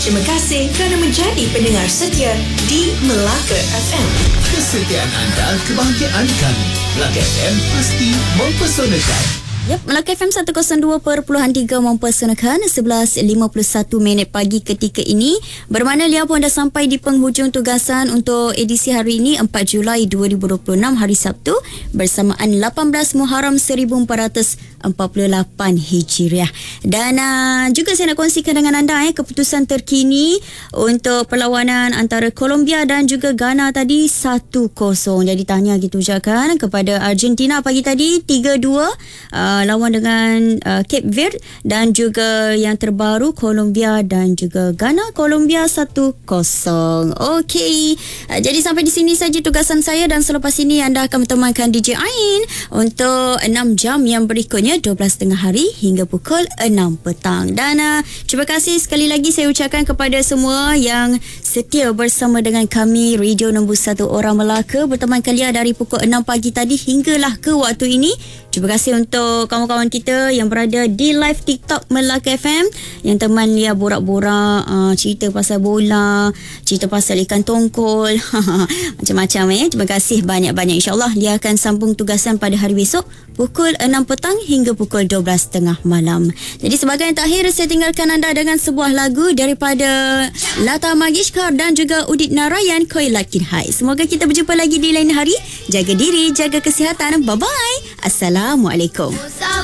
Terima kasih kerana menjadi pendengar setia di Melaka FM. Kesetiaan anda, kebahagiaan kami. Melaka FM pasti mempesonakan. Yap, Melaka FM 102.3 mempersembahkan 11.51 minit pagi ketika ini. Bermakna Lia pun dah sampai di penghujung tugasan untuk edisi hari ini 4 Julai 2026 hari Sabtu bersamaan 18 Muharram 1448 Hijriah. Dan juga saya nak kongsikan dengan anda keputusan terkini untuk perlawanan antara Colombia dan juga Ghana tadi 1-0. Jadi tanya gitu je kan kepada Argentina pagi tadi 3-2 lawan dengan Cape Verde, dan juga yang terbaru Colombia dan juga Ghana. Colombia 1-0. Okey, jadi sampai di sini saja tugasan saya, dan selepas ini anda akan bertemankan DJ Ain untuk 6 jam yang berikutnya 12.30 hari hingga pukul 6 petang. Dan terima kasih sekali lagi saya ucapkan kepada semua yang setia bersama dengan kami Radio Nombor 1 Orang Melaka berteman kalian dari pukul 6 pagi tadi hinggalah ke waktu ini. Terima kasih untuk kawan-kawan kita yang berada di live TikTok Melaka FM, yang teman Lia borak-borak, cerita pasal bola, cerita pasal ikan tongkol, macam-macam. Terima kasih banyak-banyak. InsyaAllah Lia akan sambung tugasan pada hari besok pukul 6 petang hingga pukul 12.30 malam. Jadi sebagai yang terakhir, saya tinggalkan anda dengan sebuah lagu daripada Lata Mangeshkar dan juga Udit Narayan, Koi Lakin Hai. Semoga kita berjumpa lagi di lain hari. Jaga diri, jaga kesihatan. Bye-bye. Assalamualaikum.